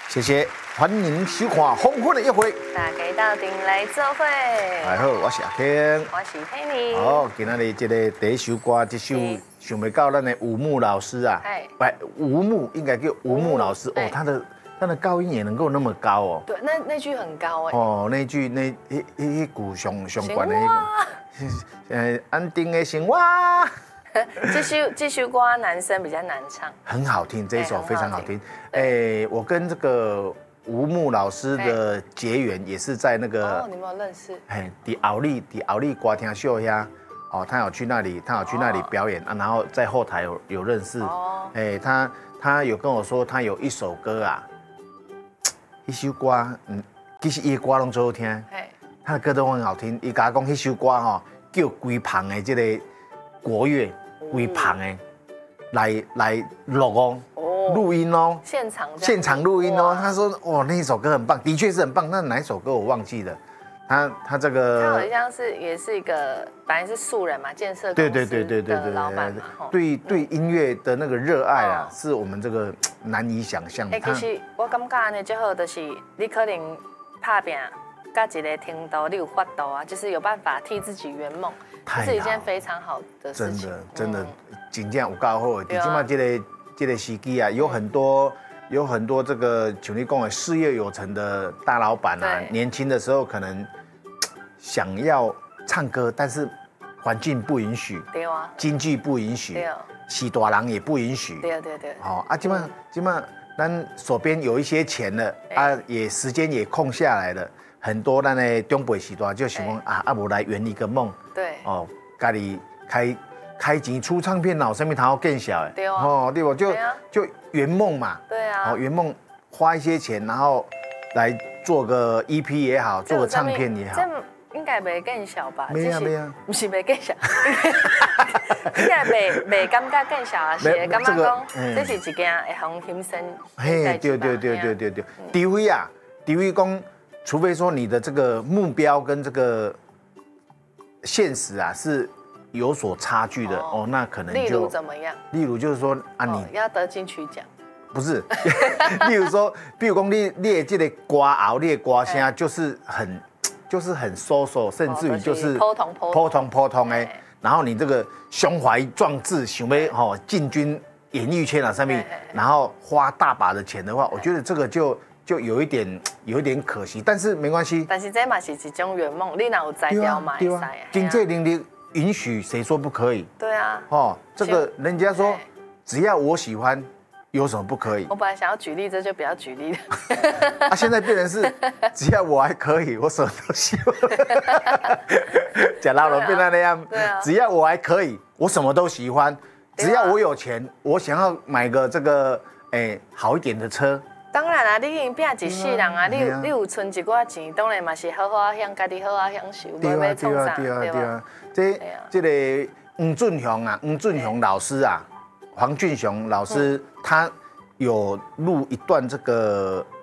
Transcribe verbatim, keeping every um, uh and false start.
谢谢，欢迎收看《丰富的约会》。 大家到顶来做伙。 大家好，我是阿天， 我是佩妮。 好，今仔日这个第一首歌，这首想不到咱的吴木老师啊，不，吴木应该叫吴木老师哦，他的他的高音也能够那么高哦。 对，那那句很高哎。 哦，那句那一一股上上关的那个，呃，安定的生活。 这首这首歌男生比较难唱， 很好听，这一首非常好听。哎，我跟这个吴木老师的结缘也是在那个， 哦，你们有认识？ 哎，迪奥利迪奥利歌厅秀呀，哦，他有去那里，他有去那里表演啊，然后在后台有有认识。哦，哎，他他有跟我说，他有一首歌啊，一首歌，嗯，其实伊的歌拢最好听，他的歌都很好听。伊甲我讲，迄首歌吼叫规旁的这个国乐。规旁的来来录哦，录音哦， 现场现场录音哦。他说哦，那一首歌很棒，的确是很棒。那哪一首歌我忘记了？他他这个他好像是也是一个本来是素人嘛，建设公司的老板嘛。 对对，音乐的那个热爱啊，是我们这个难以想象。 哎，其实我感觉安尼最好，就是你可能拍拼，甲一个程度你有法度啊，就是有办法替自己圆梦。是一件非常好的事情， 真的真的，真正有够好。你今嘛这个这个时机啊，有很多有很多这个像你讲的事业有成的大老板啊，年轻的时候可能想要唱歌，但是环境不允许， 对啊， 经济不允许，对，是大人也不允许， 对对对。 好啊，今嘛今嘛，咱手边有一些钱了啊，也时间也空下来了。很多咱的中辈时代就想讲啊，啊无来圆一个梦， 对， 哦，家里开开钱出唱片脑，上面谈到更小哎， 对啊， 哦对不？就就圆梦嘛， 对啊， 哦圆梦花一些钱，然后来做个 E P 也好，做个唱片也好， 这应该袂更小吧？ 没啊没啊， 不是袂更小，应该袂袂感觉更小啊，是感觉讲这是一件会红轻松。 嘿，对对对对对对，除非啊，除非讲。除非说你的这个目标跟这个现实啊是有所差距的 哦, 哦，那可能就例如怎么样？ 例如就是说啊，你、哦、 要得金曲奖， 不是？例如说，比如讲你你的这个歌喉，你的歌声就是很就是很 social， 甚至于就是普通普通普通的，然后你这个胸怀壮志，想要吼进军演艺圈啊上面，然后花大把的钱的话，我觉得这个就。就有一点有一点可惜，但是没关系。 但是这嘛是一种圆梦，你哪有才调嘛？ 对啊，经济能力允许，谁说不可以？ 对啊。 哦，这个人家说，只要我喜欢，有什么不可以？ 我本来想要举例，这就不要举例了。 啊，现在变成是，只要我还可以，我什么都喜欢。讲到了变成那样， 对啊。 只要我还可以，我什么都喜欢。只要我有钱，我想要买个这个哎好一点的车。 当然啦，你已经拼一世人啊，你你有存一寡钱，当然嘛是好好享家己好好享受，不要创啥，对吧？对啊， 这这个黄俊雄啊，黄俊雄老师啊，黄俊雄老师他有录一段这个